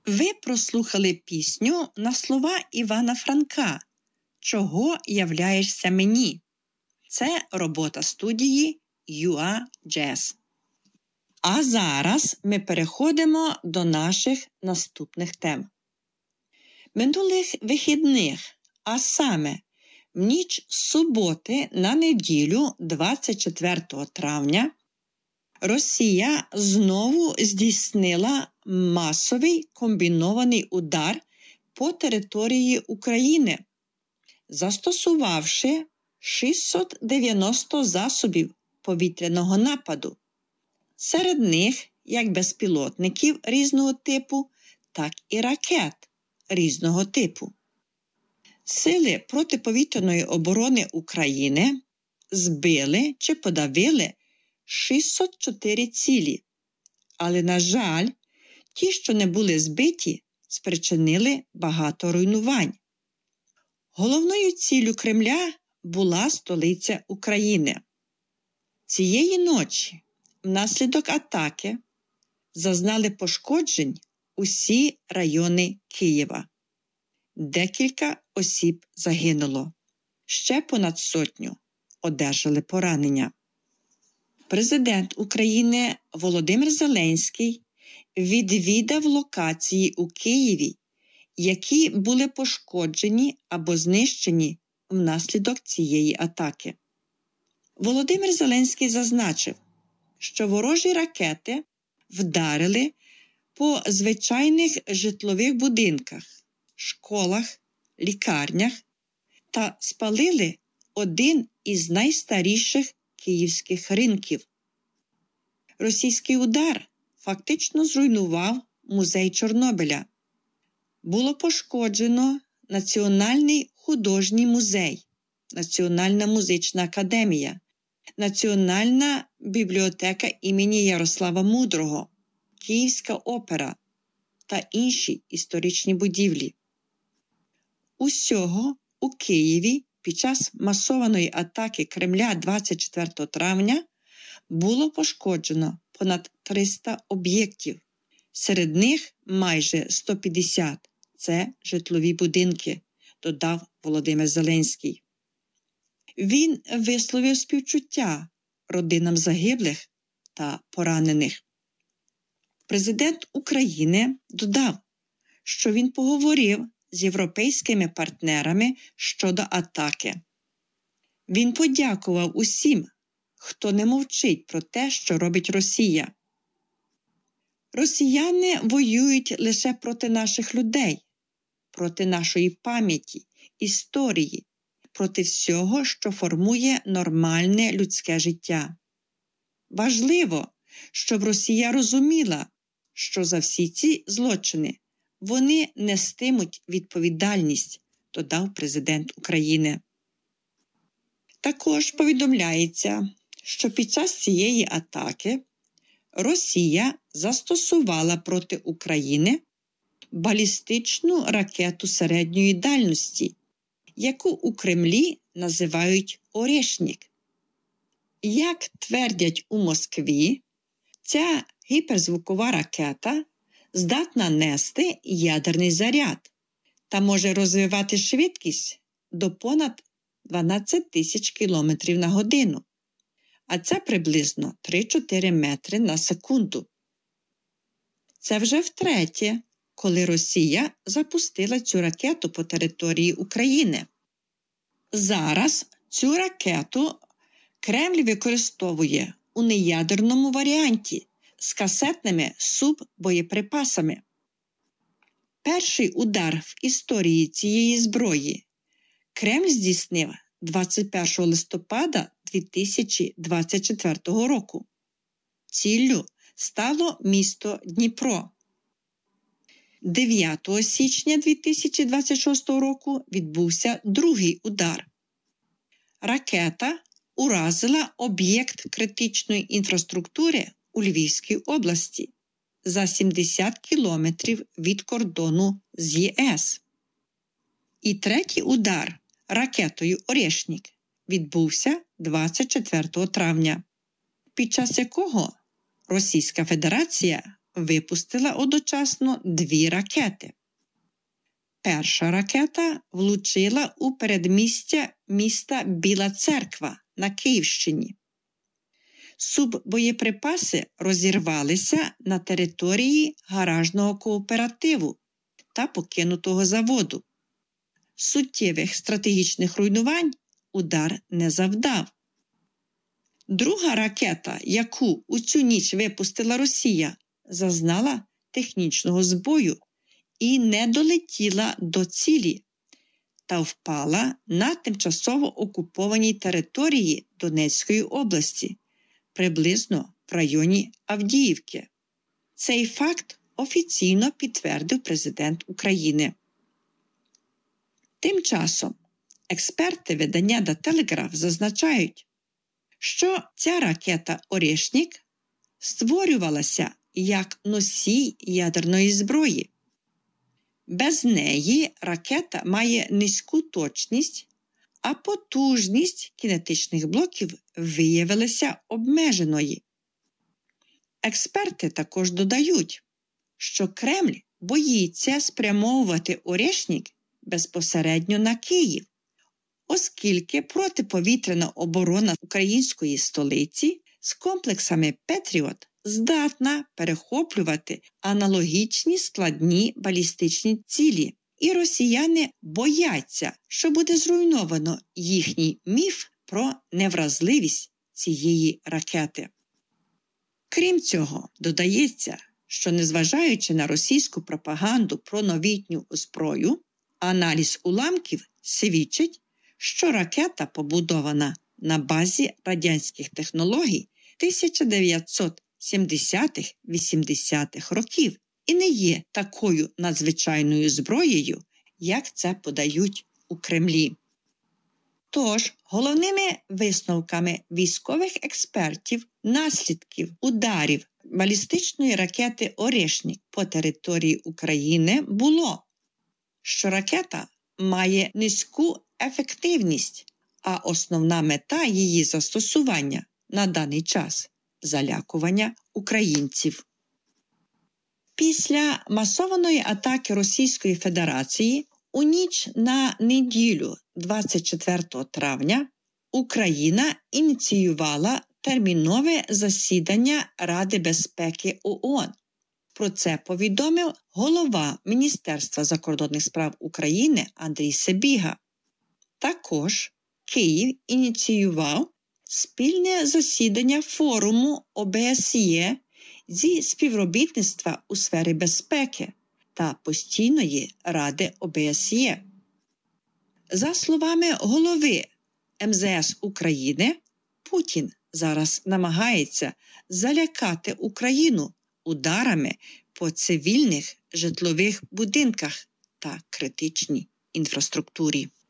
Ви прослухали пісню на слова Івана Франка «Чого являєшся мені?» Це робота студії UA Jazz. А зараз ми переходимо до наших наступних тем. Минулих вихідних, а саме в ніч з суботи на неділю 24 травня, Росія знову здійснила масовий комбінований удар по території України, застосувавши 690 засобів повітряного нападу. Серед них як безпілотників різного типу, так і ракет різного типу. Сили протиповітряної оборони України збили чи подавили 604 цілі, але, на жаль, ті, що не були збиті, спричинили багато руйнувань. Головною ціллю Кремля була столиця України. Цієї ночі внаслідок атаки зазнали пошкоджень усі райони Києва. Декілька осіб загинуло. Ще понад 100 одержали поранення. Президент України Володимир Зеленський відвідав локації у Києві, які були пошкоджені або знищені внаслідок цієї атаки. Володимир Зеленський зазначив, що ворожі ракети вдарили по звичайних житлових будинках, школах, лікарнях та спалили один із найстаріших київських ринків. Російський удар фактично зруйнував музей Чорнобиля. Було пошкоджено Національний художній музей, Національна музична академія, Національна бібліотека імені Ярослава Мудрого, Київська опера та інші історичні будівлі. Усього у Києві під час масованої атаки Кремля 24 травня було пошкоджено понад 300 об'єктів. Серед них майже 150 – це житлові будинки, додав Володимир Зеленський. Він висловив співчуття родинам загиблих та поранених. Президент України додав, що він поговорив з європейськими партнерами щодо атаки. Він подякував усім, хто не мовчить про те, що робить Росія. Росіяни воюють лише проти наших людей, проти нашої пам'яті, історії, проти всього, що формує нормальне людське життя. Важливо, щоб Росія розуміла, що за всі ці злочини вони нестимуть відповідальність, додав президент України. Також повідомляється, що під час цієї атаки Росія застосувала проти України балістичну ракету середньої дальності, яку у Кремлі називають «Орєшнік». Як твердять у Москві, ця гіперзвукова ракета здатна нести ядерний заряд та може розвивати швидкість до понад 12 тисяч кілометрів на годину, а це приблизно 3-4 метри на секунду. Це вже втретє, коли Росія запустила цю ракету по території України. Зараз цю ракету Кремль використовує у неядерному варіанті з касетними суббоєприпасами. Перший удар в історії цієї зброї Кремль здійснив 21 листопада 2024 року. Ціллю стало місто Дніпро. 9 січня 2026 року відбувся другий удар. Ракета уразила об'єкт критичної інфраструктури у Львівській області за 70 кілометрів від кордону з ЄС. І третій удар ракетою «Орєшнік» відбувся 24 травня, під час якого Російська Федерація випустила одночасно 2 ракети. Перша ракета влучила у передмістя міста Біла Церква на Київщині. Суббоєприпаси розірвалися на території гаражного кооперативу та покинутого заводу. Суттєвих стратегічних руйнувань удар не завдав. Друга ракета, яку у цю ніч випустила Росія, зазнала технічного збою і не долетіла до цілі та впала на тимчасово окупованій території Донецької області, приблизно в районі Авдіївки. Цей факт офіційно підтвердив президент України. Тим часом експерти видання «The Telegraph» зазначають, що ця ракета «Орєшнік» створювалася як носій ядерної зброї. Без неї ракета має низьку точність, а потужність кінетичних блоків виявилася обмеженою. Експерти також додають, що Кремль боїться спрямовувати «Орєшнік» безпосередньо на Київ, оскільки протиповітряна оборона української столиці з комплексами «Петріот» здатна перехоплювати аналогічні складні балістичні цілі, і росіяни бояться, що буде зруйновано їхній міф про невразливість цієї ракети. Крім цього, додається, що незважаючи на російську пропаганду про новітню зброю, аналіз уламків свідчить, що ракета побудована на базі радянських технологій 1970-80-х років і не є такою надзвичайною зброєю, як це подають у Кремлі. Тож, головними висновками військових експертів наслідків ударів балістичної ракети «Орєшнік» по території України було, що ракета має низьку ефективність, а основна мета її застосування на даний час – залякування українців. Після масованої атаки Російської Федерації у ніч на неділю 24 травня Україна ініціювала термінове засідання Ради безпеки ООН. Про це повідомив голова Міністерства закордонних справ України Андрій Сибіга. Також Київ ініціював спільне засідання форуму ОБСЄ зі співробітництва у сфері безпеки та постійної ради ОБСЄ. За словами голови МЗС України, Путін зараз намагається залякати Україну ударами по цивільних житлових будинках та критичній інфраструктурі.